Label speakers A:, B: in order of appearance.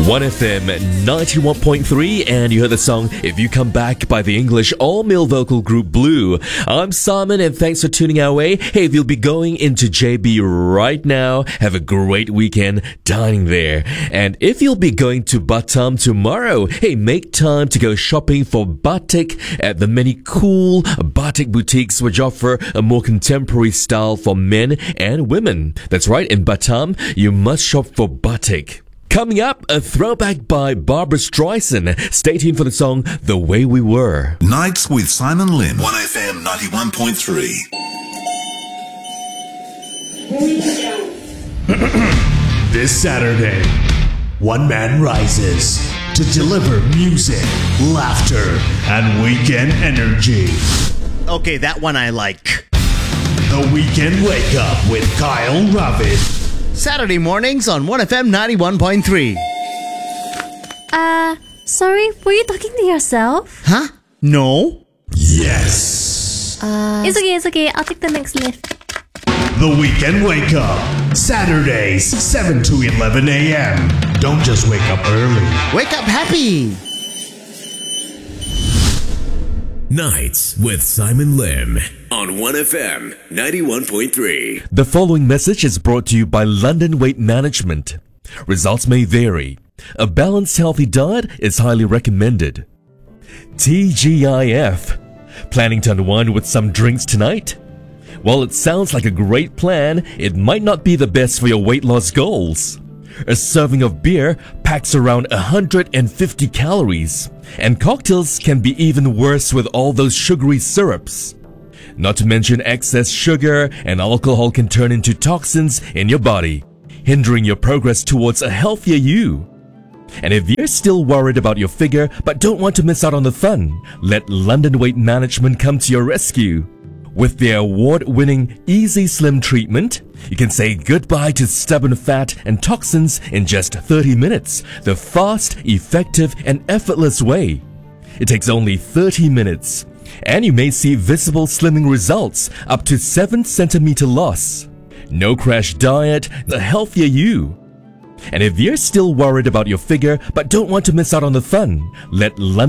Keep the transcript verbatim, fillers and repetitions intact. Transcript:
A: one F M ninety-one point three, and you heard the song If You Come Back by the English all-male vocal group Blue. I'm Simon, and thanks for tuning our way. Hey, if you'll be going into J B right now, have a great weekend dining there. And if you'll be going to Batam tomorrow, hey, make time to go shopping for batik at the many cool batik boutiques which offer a more contemporary style for men and women. That's right, in Batam, you must shop for batik. Coming up, a throwback by Barbra Streisand. Stay tuned for the song The Way We Were.
B: Nights with Simon Lim. one F M ninety-one point three.
C: This Saturday, one man rises to deliver music, laughter, and weekend energy.
D: Okay, that one I like.
C: The Weekend Wake Up with Kyle Ravid.
D: Saturday mornings on one F M ninety-one point three.
E: Uh, sorry, were you talking to yourself?
D: Huh? No?
C: Yes.
E: Uh, it's okay, it's okay. I'll take the next lift.
C: The Weekend Wake Up. Saturdays, seven to eleven a.m. Don't just wake up early.
D: Wake up happy.
F: Nights with Simon Lim on one F M ninety-one point three.
A: The following message is brought to you by London Weight Management. Results may vary. A balanced, healthy diet is highly recommended. T G I F. Planning to unwind with some drinks tonight? While it sounds like a great plan, it might not be the best for your weight loss goals. A serving of beer packs around one hundred fifty calories, and cocktails can be even worse with all those sugary syrups. Not to mention excess sugar and alcohol can turn into toxins in your body, hindering your progress towards a healthier you. And if you're still worried about your figure but don't want to miss out on the fun, let London Weight Management come to your rescue. With their award-winning Easy Slim treatment, you can say goodbye to stubborn fat and toxins in just thirty minutes, the fast, effective, and effortless way. It takes only thirty minutes, and you may see visible slimming results up to seven centimeter loss. No crash diet, the healthier you. And if you're still worried about your figure but don't want to miss out on the fun, let London